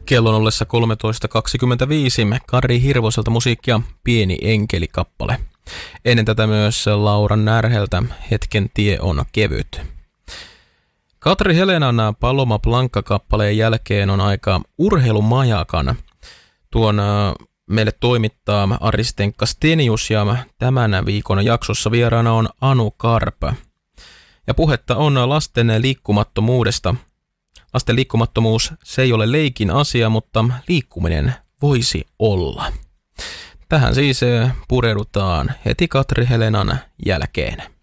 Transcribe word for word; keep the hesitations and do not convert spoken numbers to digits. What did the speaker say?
Kellon ollessa kolmetoista kaksikymmentäviisi Kari Hirvoselta musiikkia Pieni enkeli-kappale. Ennen tätä myös Laura Närheltä Hetken tie on kevyt. Katri Helenan Paloma Blanca-kappaleen jälkeen on aika urheilumajakan. Tuon meille toimittaa Ari Stenkka-Stenius ja tämän viikon jaksossa vieraana on Anu Karp. Ja puhetta on lasten liikkumattomuudesta. Lasten liikkumattomuus, se ei ole leikin asia, mutta liikkuminen voisi olla. Tähän siis pureudutaan heti Katri Helenan jälkeen.